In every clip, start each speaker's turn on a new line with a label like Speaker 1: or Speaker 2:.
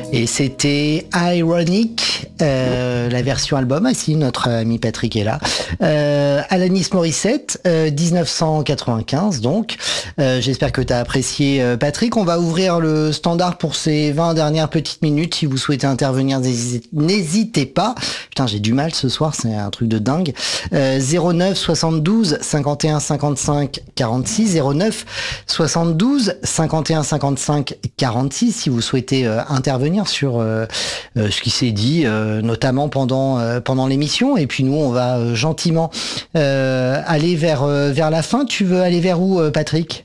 Speaker 1: Et c'était Ironic, la version album. Ah si, notre ami Patrick est là. Alanis Morissette, 1995 donc. J'espère que tu as apprécié, Patrick. On va ouvrir le standard pour ces 20 dernières petites minutes. Si vous souhaitez intervenir, n'hésitez pas. Putain, j'ai du mal ce soir, c'est un truc de dingue. 09 72 51 55 46, 09 72 51 55 46 si vous souhaitez intervenir sur ce qui s'est dit notamment pendant l'émission. Et puis nous on va gentiment aller vers la fin. Tu veux aller vers où, Patrick?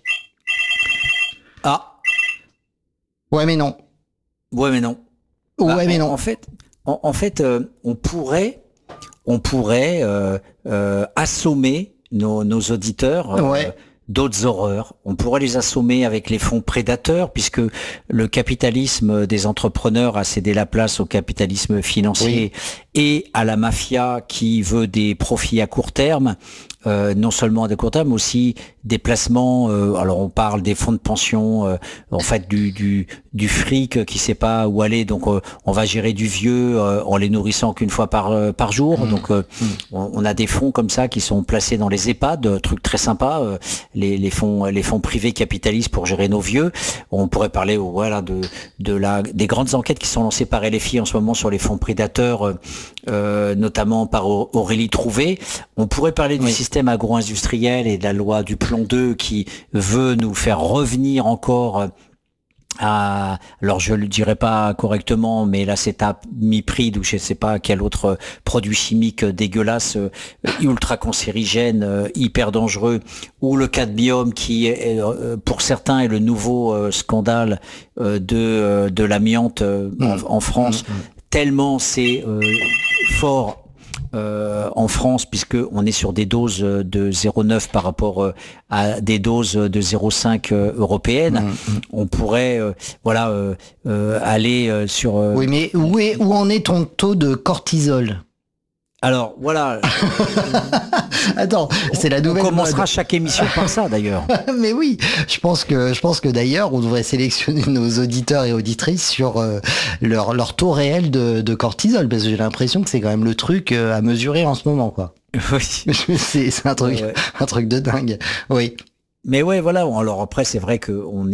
Speaker 1: Ouais mais non.
Speaker 2: Ouais mais non.
Speaker 1: Ouais mais non.
Speaker 2: En fait, on pourrait assommer nos auditeurs d'autres horreurs. On pourrait les assommer avec les fonds prédateurs, puisque le capitalisme des entrepreneurs a cédé la place au capitalisme financier et à la mafia qui veut des profits à court terme. Non seulement à court terme, mais aussi des placements. Alors on parle des fonds de pension, en fait du fric qui sait pas où aller. Donc on va gérer du vieux en les nourrissant qu'une fois par jour. Donc on a des fonds comme ça qui sont placés dans les EHPAD, truc très sympa. Les fonds privés capitalistes pour gérer nos vieux. On pourrait parler des grandes enquêtes qui sont lancées par LFI en ce moment sur les fonds prédateurs, notamment par Aurélie Trouvé. On pourrait parler du système agro-industriel et de la loi du plomb 2 qui veut nous faire revenir encore alors je le dirais pas correctement, mais là c'est à mi-prix ou je sais pas quel autre produit chimique dégueulasse, ultra cancérigène, hyper dangereux, ou le cadmium qui est, pour certains est le nouveau scandale de l'amiante en France, tellement c'est fort. En France, puisque on est sur des doses de 0,9 par rapport à des doses de 0,5 européennes, on pourrait aller sur.
Speaker 1: Oui, mais où en est ton taux de cortisol?
Speaker 2: Alors voilà.
Speaker 1: Attends, c'est la nouvelle.
Speaker 2: On commencera chaque émission par ça d'ailleurs.
Speaker 1: Mais oui, je pense que d'ailleurs on devrait sélectionner nos auditeurs et auditrices sur leur taux réel de cortisol, parce que j'ai l'impression que c'est quand même le truc à mesurer en ce moment, quoi.
Speaker 2: Oui.
Speaker 1: C'est un truc de dingue. Oui.
Speaker 2: Mais ouais, voilà. Alors après, c'est vrai que on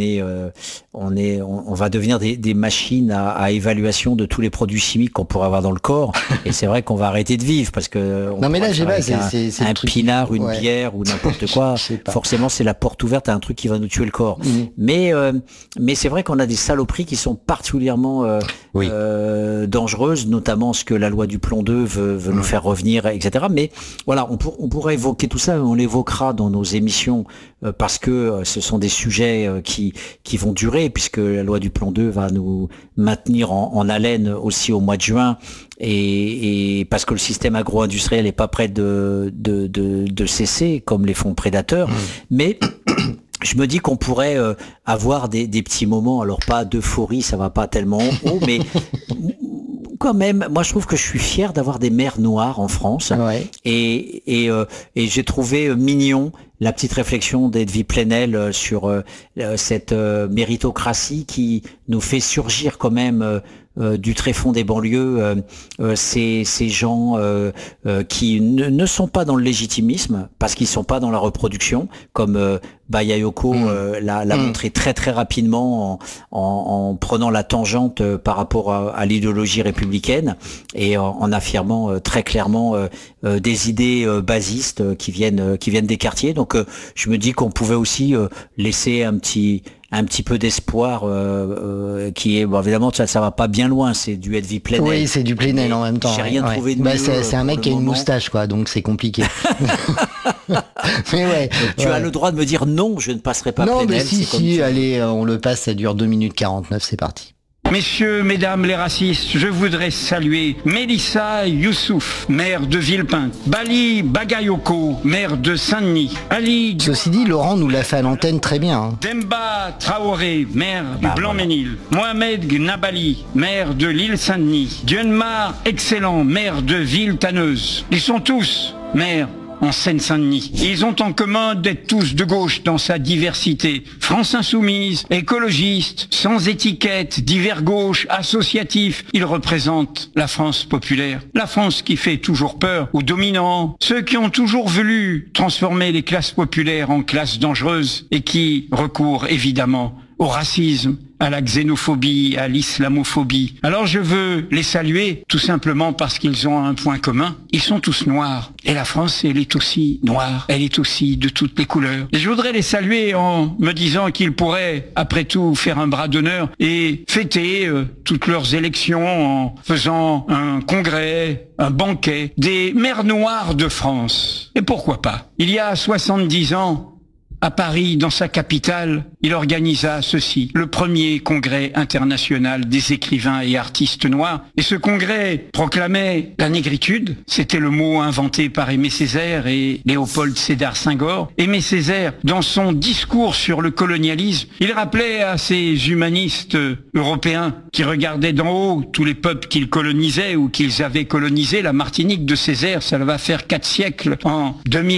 Speaker 2: va devenir des machines à évaluation de tous les produits chimiques qu'on pourrait avoir dans le corps. Et c'est vrai qu'on va arrêter de vivre parce que
Speaker 1: non mais là j'ai pas, c'est
Speaker 2: un pinard, une bière ou n'importe quoi. Forcément, c'est la porte ouverte à un truc qui va nous tuer le corps. Mais c'est vrai qu'on a des saloperies qui sont particulièrement dangereuses, notamment ce que la loi du plomb 2 veut nous faire revenir, etc. Mais voilà, on pourrait évoquer tout ça. On l'évoquera dans nos émissions. Parce que ce sont des sujets qui vont durer, puisque la loi du plomb 2 va nous maintenir en haleine aussi au mois de juin, et parce que le système agro-industriel n'est pas prêt de cesser, comme les fonds prédateurs. Mais je me dis qu'on pourrait avoir des petits moments, alors pas d'euphorie, ça va pas tellement haut, mais quand même, moi je trouve que je suis fier d'avoir des mers noires en France, et j'ai trouvé mignon la petite réflexion d'Edwy Plenel sur cette méritocratie qui nous fait surgir quand même du tréfonds des banlieues, ces gens qui ne sont pas dans le légitimisme parce qu'ils sont pas dans la reproduction, comme Bayayoko l'a montré très très rapidement en prenant la tangente par rapport à l'idéologie républicaine et en affirmant très clairement des idées basistes qui viennent des quartiers. Donc je me dis qu'on pouvait aussi laisser un petit peu d'espoir qui est évidemment ça va pas bien loin, c'est du Edwy Plenel.
Speaker 1: Oui, c'est du Plenel en même temps.
Speaker 2: J'ai rien trouvé de mieux.
Speaker 1: C'est un mec qui a une moustache quoi, donc c'est compliqué. Mais
Speaker 2: tu as le droit de me dire non, je ne passerai pas Plenel.
Speaker 1: Non mais si, allez, on le passe, ça dure 2 minutes 49, c'est parti.
Speaker 3: Messieurs, mesdames les racistes, je voudrais saluer Mélissa Youssouf, maire de Villepinte, Bali Bagayoko, maire de Saint-Denis, Ali...
Speaker 1: Ceci dit, Laurent nous l'a fait à l'antenne très bien. Hein.
Speaker 3: Demba Traoré, maire du Blanc-Ménil, Mohamed Gnabali, maire de l'île Saint-Denis, Dionmar Excellent, maire de Ville-Tanneuse. Ils sont tous maires en Seine-Saint-Denis. Ils ont en commun d'être tous de gauche dans sa diversité. France insoumise, écologiste, sans étiquette, divers gauche, associatif. Ils représentent la France populaire. La France qui fait toujours peur aux dominants, ceux qui ont toujours voulu transformer les classes populaires en classes dangereuses et qui recourent évidemment au racisme, à la xénophobie, à l'islamophobie. Alors je veux les saluer tout simplement parce qu'ils ont un point commun. Ils sont tous noirs. Et la France, elle est aussi noire. Elle est aussi de toutes les couleurs. Et je voudrais les saluer en me disant qu'ils pourraient, après tout, faire un bras d'honneur et fêter toutes leurs élections en faisant un congrès, un banquet des mères noires de France. Et pourquoi pas? Il y a 70 ans, à Paris, dans sa capitale, il organisa ceci, le premier congrès international des écrivains et artistes noirs. Et ce congrès proclamait la négritude. C'était le mot inventé par Aimé Césaire et Léopold Sédar Senghor. Aimé Césaire, dans son discours sur le colonialisme, il rappelait à ces humanistes européens qui regardaient d'en haut tous les peuples qu'ils colonisaient ou qu'ils avaient colonisés. La Martinique de Césaire, ça va faire 4 siècles en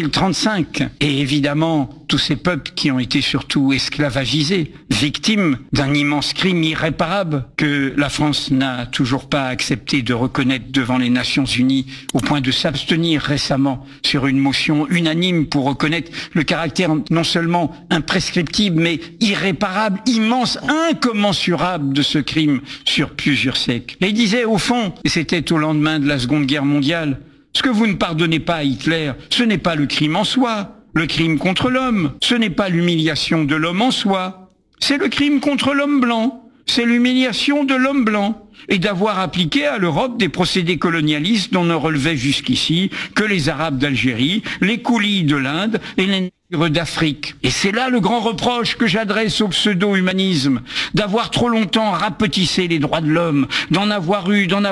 Speaker 3: 2035. Et évidemment, tous ces peuples qui ont été surtout esclavagisés, victimes d'un immense crime irréparable que la France n'a toujours pas accepté de reconnaître devant les Nations Unies, au point de s'abstenir récemment sur une motion unanime pour reconnaître le caractère non seulement imprescriptible, mais irréparable, immense, incommensurable de ce crime sur plusieurs siècles. Et il disait au fond, et c'était au lendemain de la Seconde Guerre mondiale, ce que vous ne pardonnez pas à Hitler, ce n'est pas le crime en soi. Le crime contre l'homme, ce n'est pas l'humiliation de l'homme en soi, c'est le crime contre l'homme blanc, c'est l'humiliation de l'homme blanc, et d'avoir appliqué à l'Europe des procédés colonialistes dont ne relevaient jusqu'ici que les Arabes d'Algérie, les Koulis de l'Inde et les Nègres d'Afrique. Et c'est là le grand reproche que j'adresse au pseudo-humanisme, d'avoir trop longtemps rapetissé les droits de l'homme, d'en avoir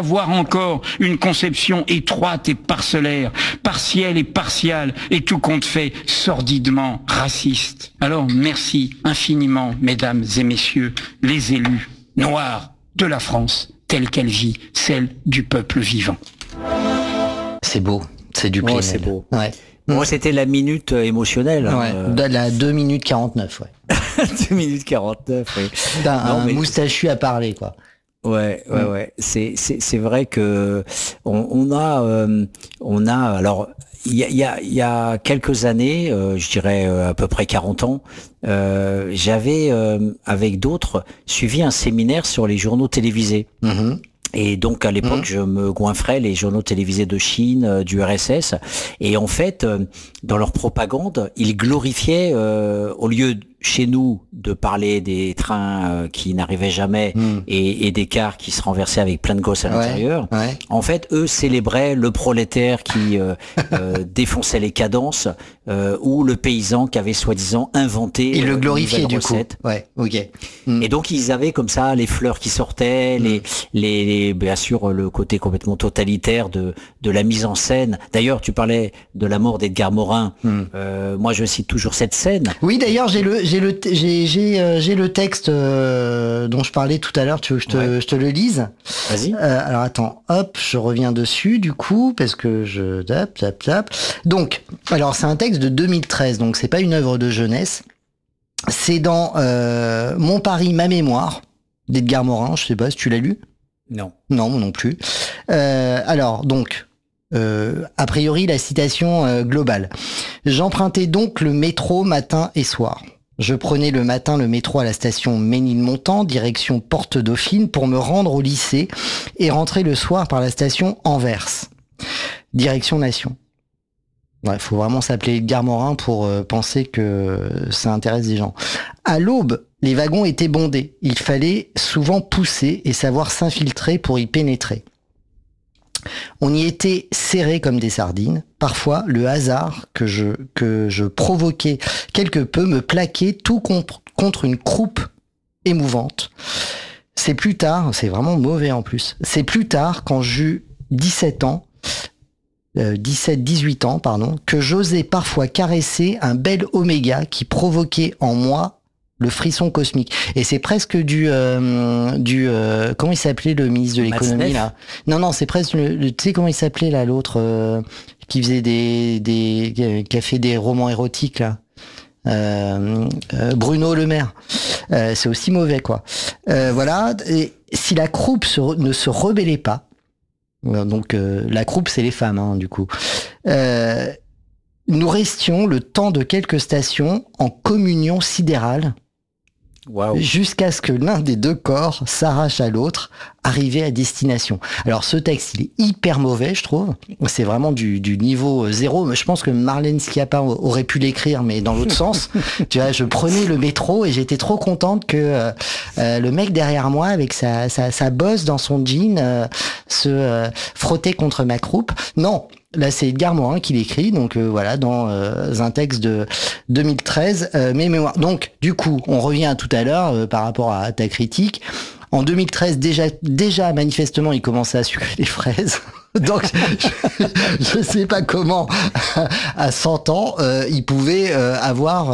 Speaker 3: encore une conception étroite et parcellaire, partielle et partiale, et tout compte fait sordidement raciste. Alors merci infiniment, mesdames et messieurs, les élus noirs de la France, telle qu'elle vit, celle du peuple vivant.
Speaker 1: C'est beau, c'est du PNL.
Speaker 2: C'est beau.
Speaker 1: Ouais.
Speaker 2: Moi, c'était la minute émotionnelle.
Speaker 1: Ouais, la 2 minutes 49, ouais.
Speaker 2: 2 minutes 49, oui.
Speaker 1: Un moustachu à parler, quoi.
Speaker 2: Ouais. C'est vrai que on a alors il y a quelques années, je dirais à peu près 40 ans, j'avais avec d'autres suivi un séminaire sur les journaux télévisés. Mm-hmm. Et donc à l'époque, je me goinfrais les journaux télévisés de Chine, du RSS, et en fait, dans leur propagande, ils glorifiaient, au lieu chez nous de parler des trains qui n'arrivaient jamais et des cars qui se renversaient avec plein de gosses à l'intérieur, en fait, eux célébraient le prolétaire qui défonçait les cadences, ou le paysan qui avait soi-disant inventé
Speaker 1: ils le glorifiaient du
Speaker 2: recette.
Speaker 1: Coup. Ouais, ok.
Speaker 2: Et donc ils avaient comme ça les fleurs qui sortaient, les bien sûr le côté complètement totalitaire de la mise en scène. D'ailleurs, tu parlais de la mort d'Edgar Morin. Moi, je cite toujours cette scène.
Speaker 1: Oui, d'ailleurs, j'ai le texte dont je parlais tout à l'heure. Tu veux que je te le lise?
Speaker 2: Vas-y.
Speaker 1: Alors attends, hop, je reviens dessus du coup parce que je tape. Donc, alors c'est un texte de 2013, donc c'est pas une œuvre de jeunesse. C'est dans Mon Paris, ma mémoire d'Edgar Morin. Je sais pas si tu l'as lu.
Speaker 2: Non.
Speaker 1: Non, moi non plus. Alors donc. A priori, la citation globale. J'empruntais donc le métro matin et soir. Je prenais le matin le métro à la station Ménilmontant, direction Porte Dauphine, pour me rendre au lycée et rentrer le soir par la station Anvers, direction Nation. Ouais, faut vraiment s'appeler Edgar Morin pour penser que ça intéresse des gens. À l'aube, les wagons étaient bondés. Il fallait souvent pousser et savoir s'infiltrer pour y pénétrer. On y était serrés comme des sardines. Parfois, le hasard que je provoquais quelque peu me plaquait tout contre une croupe émouvante. C'est plus tard, c'est vraiment mauvais en plus, c'est plus tard, quand j'eus 18 ans, que j'osais parfois caresser un bel oméga qui provoquait en moi le frisson cosmique. Et c'est presque du comment il s'appelait le ministre de l'économie là? Non, c'est presque tu sais comment il s'appelait là l'autre qui faisait qui a fait des romans érotiques là. Bruno Le Maire, c'est aussi mauvais quoi. Voilà. Et si la croupe ne se rebellait pas, donc la croupe c'est les femmes hein, du coup. Nous restions le temps de quelques stations en communion sidérale. Wow. Jusqu'à ce que l'un des deux corps s'arrache à l'autre, arrivé à destination. Alors ce texte, il est hyper mauvais, je trouve. C'est vraiment du niveau 0. Je pense que Marlène Schiappa aurait pu l'écrire, mais dans l'autre sens. Tu vois, je prenais le métro et j'étais trop contente que le mec derrière moi, avec sa bosse dans son jean, se frottait contre ma croupe. Non. Là, c'est Edgar Morin qui l'écrit, donc voilà, dans un texte de 2013, mes mémoires. Donc, du coup, on revient à tout à l'heure par rapport à ta critique. En 2013, déjà manifestement, il commençait à sucrer les fraises. Donc, je sais pas comment, à 100 ans, il pouvait avoir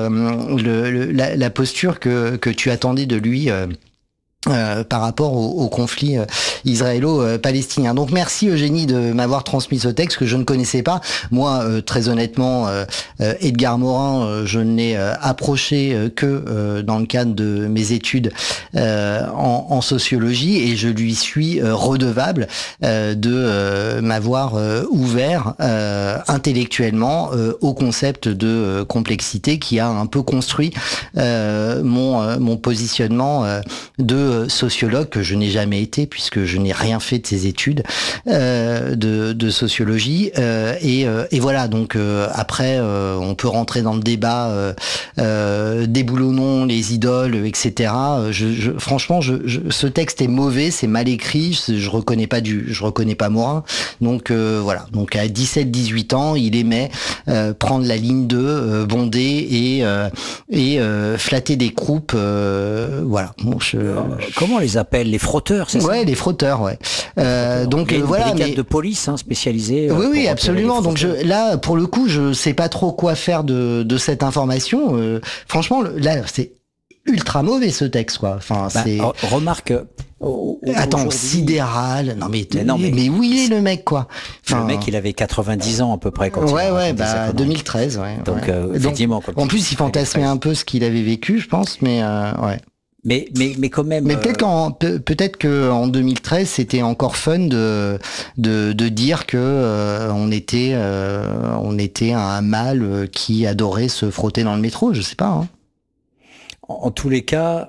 Speaker 1: la posture que tu attendais de lui. Par rapport au conflit israélo-palestinien. Donc merci Eugénie de m'avoir transmis ce texte que je ne connaissais pas. Moi, très honnêtement, Edgar Morin, je ne l'ai approché que dans le cadre de mes études en sociologie et je lui suis redevable de m'avoir ouvert intellectuellement au concept de complexité qui a un peu construit mon positionnement de sociologue que je n'ai jamais été puisque je n'ai rien fait de ces études de sociologie et voilà donc après on peut rentrer dans le débat déboulonnons les idoles etc. Franchement ce texte est mauvais, c'est mal écrit, je reconnais pas Morin donc voilà donc à 17-18 ans il aimait prendre la ligne 2 bonder et flatter des croupes voilà bon,
Speaker 2: comment on les appelle, les frotteurs, c'est ça?
Speaker 1: Ouais, les frotteurs, ouais. Donc
Speaker 2: il y a une
Speaker 1: voilà,
Speaker 2: brigade de police spécialisée.
Speaker 1: Oui, absolument. Donc là, pour le coup, je sais pas trop quoi faire de cette information. Franchement, là, c'est ultra mauvais ce texte, quoi. Enfin, c'est.
Speaker 2: Remarque.
Speaker 1: Attends, sidéral. Non mais où il est le mec, quoi.
Speaker 2: Enfin, le mec, il avait 90 ans à peu près quand
Speaker 1: il 2013, ouais.
Speaker 2: Donc effectivement.
Speaker 1: Donc, en plus, il fantasmait un peu ce qu'il avait vécu, je pense, mais ouais.
Speaker 2: Mais quand même.
Speaker 1: Mais peut-être que en 2013 c'était encore fun de dire que on était un mâle qui adorait se frotter dans le métro, je sais pas. Hein.
Speaker 2: En tous les cas,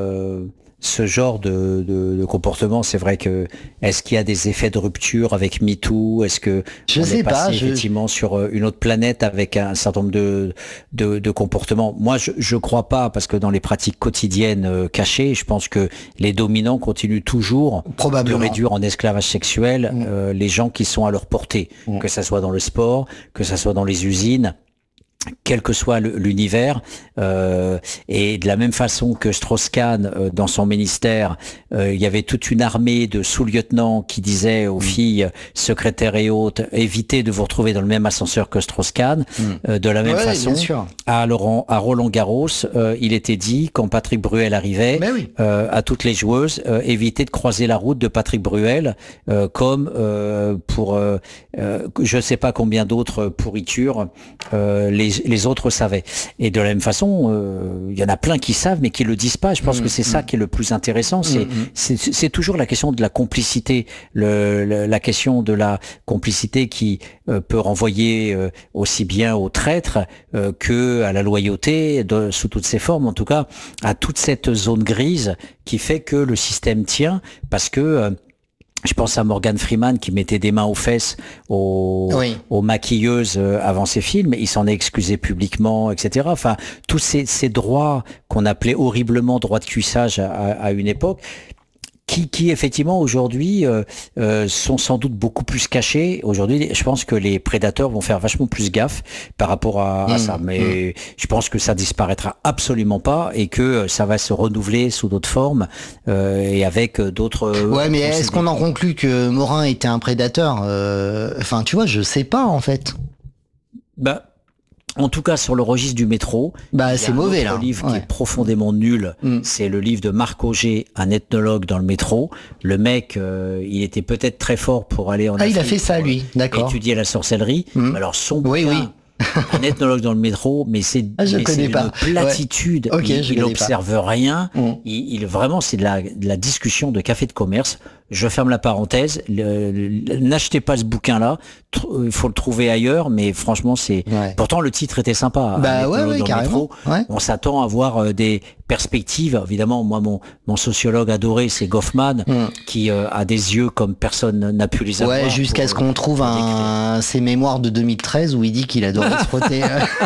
Speaker 2: ce genre de comportement, c'est vrai que est-ce qu'il y a des effets de rupture avec MeToo? Est-ce que
Speaker 1: je sais pas,
Speaker 2: effectivement sur une autre planète avec un certain nombre de comportements? Moi, je crois pas parce que dans les pratiques quotidiennes cachées, je pense que les dominants continuent toujours de réduire en esclavage sexuel les gens qui sont à leur portée, que ça soit dans le sport, que ça soit dans les usines. Quel que soit l'univers, et de la même façon que Strauss-Kahn, dans son ministère, il y avait toute une armée de sous-lieutenants qui disaient aux filles secrétaires et autres, évitez de vous retrouver dans le même ascenseur que Strauss-Kahn. De la même façon, à Roland-Garros, il était dit, quand Patrick Bruel arrivait, à toutes les joueuses, évitez de croiser la route de Patrick Bruel, comme pour je sais pas combien d'autres pourritures, les autres savaient. Et de la même façon, il y en a plein qui savent mais qui le disent pas. Je pense que c'est ça qui est le plus intéressant. C'est toujours la question de la complicité, la question de la complicité qui peut renvoyer aussi bien au traître que à la loyauté, sous toutes ses formes, en tout cas, à toute cette zone grise qui fait que le système tient, parce que je pense à Morgan Freeman qui mettait des mains aux fesses aux maquilleuses avant ses films. Il s'en est excusé publiquement, etc. Enfin, tous ces droits qu'on appelait horriblement droits de cuissage à une époque, qui effectivement aujourd'hui sont sans doute beaucoup plus cachés. Aujourd'hui, je pense que les prédateurs vont faire vachement plus gaffe par rapport à ça. Mais je pense que ça disparaîtra absolument pas et que ça va se renouveler sous d'autres formes et avec d'autres.
Speaker 1: Ouais, mais est-ce qu'on en conclut que Morin était un prédateur? Enfin, tu vois, je sais pas en fait.
Speaker 2: Bah. En tout cas, sur le registre du métro,
Speaker 1: c'est mauvais là.
Speaker 2: Un livre qui est profondément nul, c'est le livre de Marc Auger, un ethnologue dans le métro. Le mec, il était peut-être très fort pour aller en Afrique.
Speaker 1: Il a fait ça lui, d'accord.
Speaker 2: Étudier la sorcellerie. Alors son bouquin, un ethnologue dans le métro, mais c'est une platitude. Il n'observe rien. Il vraiment, c'est de la discussion de café de commerce. Je ferme la parenthèse. N'achetez pas ce bouquin-là. Il faut le trouver ailleurs, mais franchement, c'est. Pourtant, le titre était sympa.
Speaker 1: Carrément.
Speaker 2: On s'attend à voir des perspectives. Évidemment, moi, mon sociologue adoré, c'est Goffman, qui a des yeux comme personne n'a pu les avoir.
Speaker 1: Jusqu'à ce qu'on trouve ses mémoires de 2013 où il dit qu'il adorait se frotter.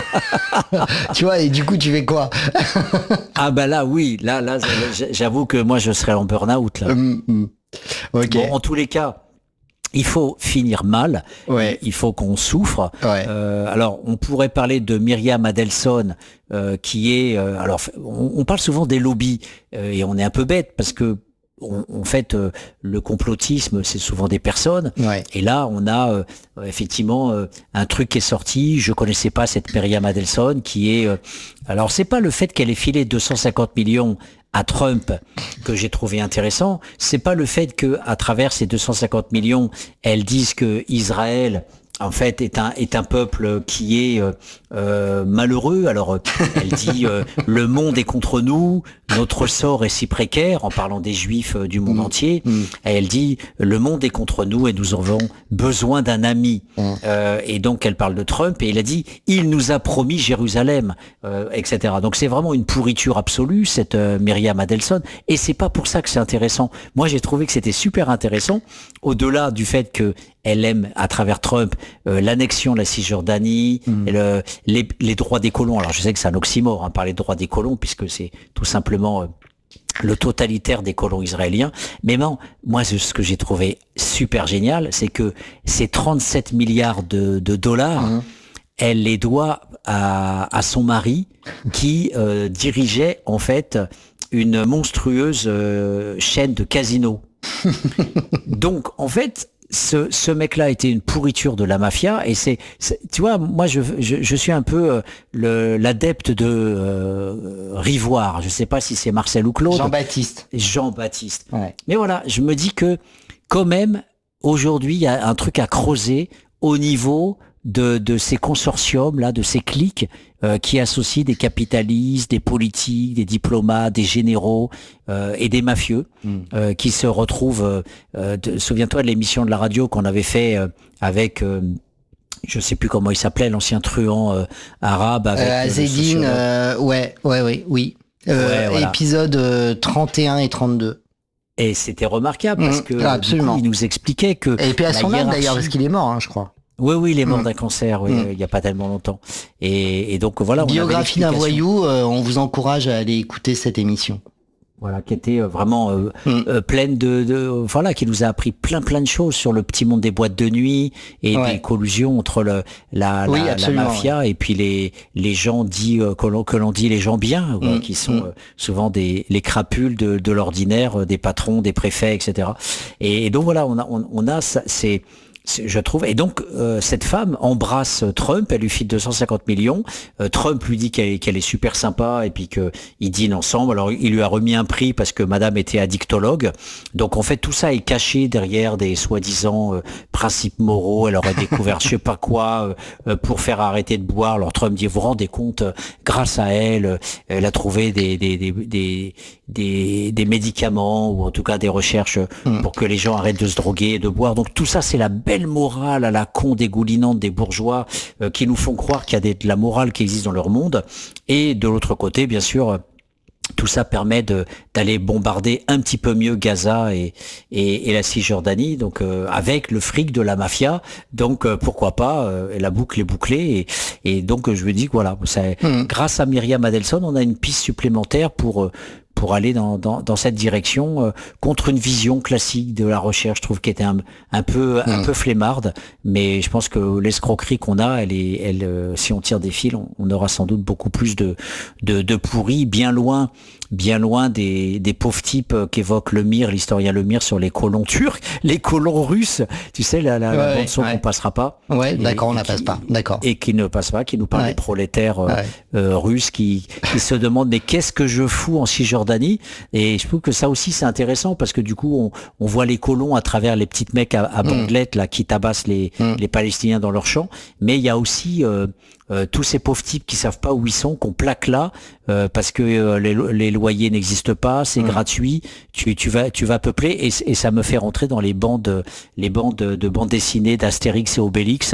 Speaker 1: Tu vois, et du coup, tu fais quoi?
Speaker 2: Là, j'avoue que moi, je serais en burn-out là.
Speaker 1: Okay.
Speaker 2: Bon, en tous les cas, il faut finir mal. Il faut qu'on souffre. Alors, on pourrait parler de Myriam Adelson, qui est. Alors, on parle souvent des lobbies et on est un peu bête parce que. En fait, le complotisme, c'est souvent des personnes. Et là, on a effectivement un truc qui est sorti. Je connaissais pas cette Myriam Adelson, qui est. Alors, c'est pas le fait qu'elle ait filé 250 millions à Trump que j'ai trouvé intéressant. C'est pas le fait que, à travers ces 250 millions, elle dise que Israël, en fait, est un peuple qui est malheureux. Alors, elle dit le monde est contre nous, notre sort est si précaire, en parlant des Juifs du monde entier. Et elle dit le monde est contre nous et nous avons besoin d'un ami. Et donc, elle parle de Trump et elle a dit il nous a promis Jérusalem, etc. Donc, c'est vraiment une pourriture absolue cette Myriam Adelson. Et c'est pas pour ça que c'est intéressant. Moi, j'ai trouvé que c'était super intéressant, au-delà du fait que elle aime, à travers Trump, l'annexion de la Cisjordanie, les droits des colons. Alors je sais que c'est un oxymore, parler de droits des colons, puisque c'est tout simplement le totalitaire des colons israéliens. Mais non, moi ce que j'ai trouvé super génial, c'est que ces 37 milliards de dollars, elle les doit à son mari, qui dirigeait en fait une monstrueuse chaîne de casinos. Donc en fait, ce mec-là était une pourriture de la mafia et c'est tu vois, moi je suis un peu l'adepte de Rivoire. Je sais pas si c'est Marcel ou Claude. Jean-Baptiste. Mais voilà, je me dis que quand même aujourd'hui il y a un truc à creuser au niveau de ces consortiums là, de ces cliques qui associent des capitalistes, des politiques, des diplomates, des généraux et des mafieux qui se retrouvent. Souviens-toi de l'émission de la radio qu'on avait fait avec. Je sais plus comment il s'appelait, l'ancien truand arabe avec
Speaker 1: Azedine. Oui. Épisode 31 et 32.
Speaker 2: Et c'était remarquable parce que
Speaker 1: absolument.
Speaker 2: Du coup, il nous expliquait que.
Speaker 1: Et puis à son âme d'ailleurs, parce qu'il est mort, je crois.
Speaker 2: Oui, il est mort d'un cancer, il n'y a pas tellement longtemps. Et donc voilà.
Speaker 1: Biographie d'un voyou, on vous encourage à aller écouter cette émission.
Speaker 2: Voilà, qui était vraiment pleine voilà, qui nous a appris plein de choses sur le petit monde des boîtes de nuit et des collusions entre la mafia et puis les gens dits que l'on dit les gens bien, qui sont souvent les crapules de l'ordinaire, des patrons, des préfets, etc. Et donc voilà, on a c'est je trouve. Et donc, cette femme embrasse Trump, elle lui file 250 millions. Trump lui dit qu'elle est super sympa et puis qu'ils dînent ensemble. Alors, il lui a remis un prix parce que madame était addictologue. Donc, en fait, tout ça est caché derrière des soi-disant principes moraux. Elle aurait découvert je sais pas quoi pour faire arrêter de boire. Alors, Trump dit, vous vous rendez compte, grâce à elle, elle a trouvé des médicaments ou en tout cas des recherches pour que les gens arrêtent de se droguer et de boire. Donc, tout ça, c'est la belle morale à la con dégoulinante des bourgeois qui nous font croire qu'il y a de la morale qui existe dans leur monde. Et de l'autre côté, bien sûr, tout ça permet d'aller bombarder un petit peu mieux Gaza et la Cisjordanie, donc avec le fric de la mafia. Donc pourquoi pas, la boucle est bouclée. Et donc je me dis que voilà, grâce à Myriam Adelson, on a une piste supplémentaire pour pour aller dans cette direction contre une vision classique de la recherche, je trouve, qui était un peu flemmarde, mais je pense que l'escroquerie qu'on a, si on tire des fils, on aura sans doute beaucoup plus de pourri, bien loin des pauvres types qu'évoque l'historien Lemire sur les colons turcs, les colons russes, tu sais, la bande son qu'on passera pas.
Speaker 1: Ouais, d'accord, on la passe pas, d'accord.
Speaker 2: Et qui ne passe pas, qui nous parle des prolétaires russes qui se demandent mais qu'est-ce que je fous en Cisjordanie? Et je trouve que ça aussi c'est intéressant parce que du coup on voit les colons à travers les petites mecs à bandelettes là qui tabassent les Palestiniens dans leurs champs, mais il y a aussi tous ces pauvres types qui savent pas où ils sont, qu'on plaque là parce que les loyers n'existent pas, c'est gratuit, tu vas peupler et ça me fait rentrer dans les bandes de bandes dessinées d'Astérix et Obélix.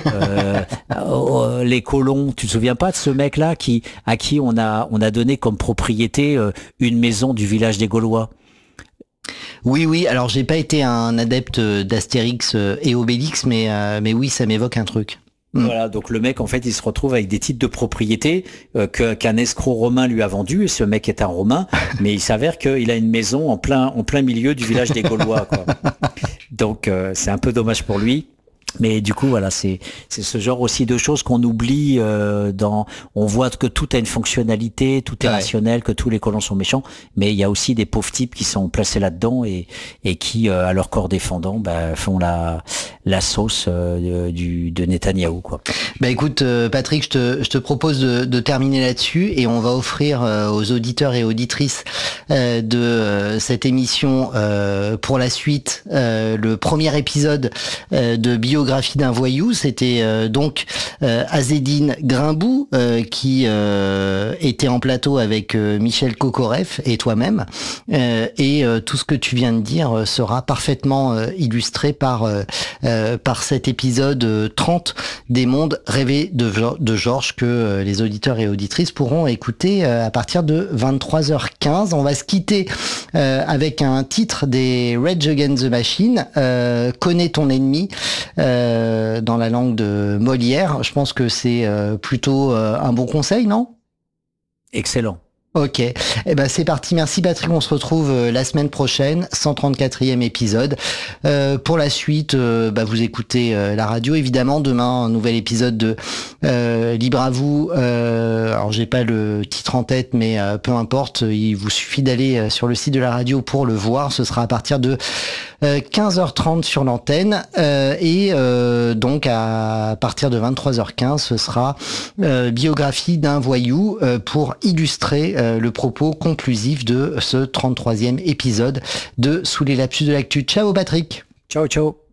Speaker 2: Les colons, tu te souviens pas de ce mec là à qui on a donné comme propriété une maison du village des Gaulois?
Speaker 1: Oui, alors j'ai pas été un adepte d'Astérix et Obélix, mais oui, ça m'évoque un truc.
Speaker 2: Voilà, donc le mec en fait il se retrouve avec des titres de propriété qu'un escroc romain lui a vendu, et ce mec est un Romain, mais il s'avère qu'il a une maison en plein milieu du village des Gaulois, quoi. Donc c'est un peu dommage pour lui. Mais du coup, voilà, c'est ce genre aussi de choses qu'on oublie on voit que tout a une fonctionnalité, tout est rationnel, que tous les colons sont méchants, mais il y a aussi des pauvres types qui sont placés là-dedans et qui, à leur corps défendant, font la sauce de Netanyahou, quoi.
Speaker 1: Écoute, Patrick, je te propose de terminer là-dessus et on va offrir aux auditeurs et auditrices de cette émission pour la suite le premier épisode de Biographie d'un voyou. C'était donc Azzedine Grimbou qui était en plateau avec Michel Kokoreff et toi-même, et tout ce que tu viens de dire sera parfaitement illustré par cet épisode 30 des mondes rêvés de Georges que les auditeurs et auditrices pourront écouter à partir de 23h15. On va se quitter avec un titre des Rage Against the Machine, Connais ton ennemi, dans la langue de Molière. Je pense que c'est plutôt un bon conseil, non?
Speaker 2: Excellent.
Speaker 1: Ok, c'est parti. Merci Patrick, on se retrouve la semaine prochaine, 134e épisode. Pour la suite, vous écoutez la radio, évidemment. Demain, un nouvel épisode de Libre à vous. Alors j'ai pas le titre en tête, mais peu importe, il vous suffit d'aller sur le site de la radio pour le voir. Ce sera à partir de 15h30 sur l'antenne, et donc à partir de 23h15, ce sera Biographie d'un voyou pour illustrer le propos conclusif de ce 33e épisode de Sous les lapsus de l'actu. Ciao Patrick.
Speaker 2: Ciao.